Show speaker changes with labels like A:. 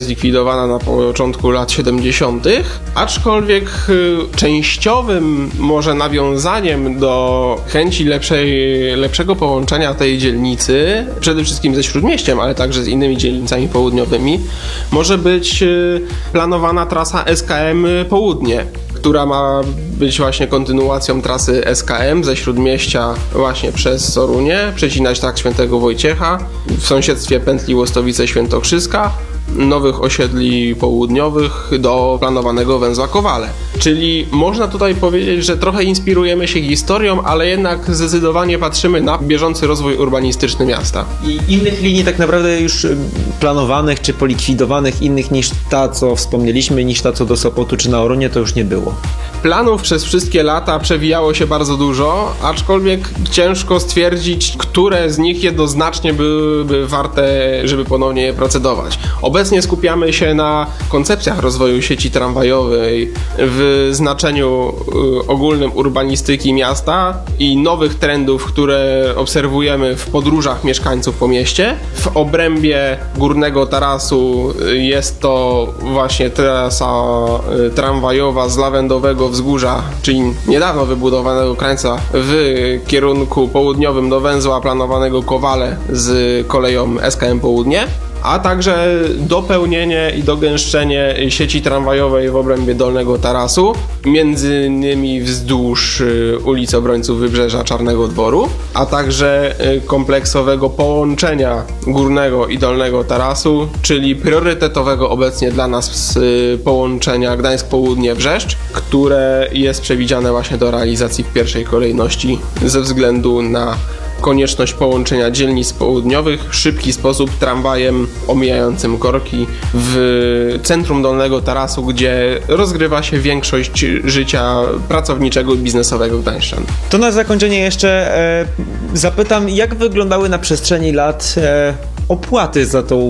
A: zlikwidowana na początku lat 70., aczkolwiek częściowym może nawiązaniem do chęci lepszego połączenia tej dzielnicy, przede wszystkim ze Śródmieściem, ale także z innymi dzielnicami południowymi, może być planowana trasa SKM Południe, która ma być właśnie kontynuacją trasy SKM ze Śródmieścia właśnie przez Sorunię, przecinać tak Świętego Wojciecha, w sąsiedztwie pętli Łostowice-Świętokrzyska, nowych osiedli południowych do planowanego węzła Kowale. Czyli można tutaj powiedzieć, że trochę inspirujemy się historią, ale jednak zdecydowanie patrzymy na bieżący rozwój urbanistyczny miasta.
B: I innych linii tak naprawdę już planowanych czy polikwidowanych innych niż ta, co wspomnieliśmy, niż ta, co do Sopotu czy na Oronie, to już nie było.
A: Planów przez wszystkie lata przewijało się bardzo dużo, aczkolwiek ciężko stwierdzić, które z nich jednoznacznie byłyby warte, żeby ponownie je procedować. Obecnie skupiamy się na koncepcjach rozwoju sieci tramwajowej w znaczeniu ogólnym urbanistyki miasta i nowych trendów, które obserwujemy w podróżach mieszkańców po mieście. W obrębie Górnego Tarasu jest to właśnie trasa tramwajowa z Lawendowego Wzgórza, czyli niedawno wybudowanego krańca w kierunku południowym do węzła planowanego Kowale z koleją SKM Południe, a także dopełnienie i dogęszczenie sieci tramwajowej w obrębie Dolnego Tarasu, między innymi wzdłuż ulicy Obrońców Wybrzeża Czarnego Dworu, a także kompleksowego połączenia Górnego i Dolnego Tarasu, czyli priorytetowego obecnie dla nas połączenia Gdańsk Południe-Wrzeszcz, które jest przewidziane właśnie do realizacji w pierwszej kolejności ze względu na konieczność połączenia dzielnic południowych w szybki sposób tramwajem omijającym korki w centrum Dolnego Tarasu, gdzie rozgrywa się większość życia pracowniczego i biznesowego gdańszczan.
B: To na zakończenie jeszcze zapytam, jak wyglądały na przestrzeni lat opłaty za tą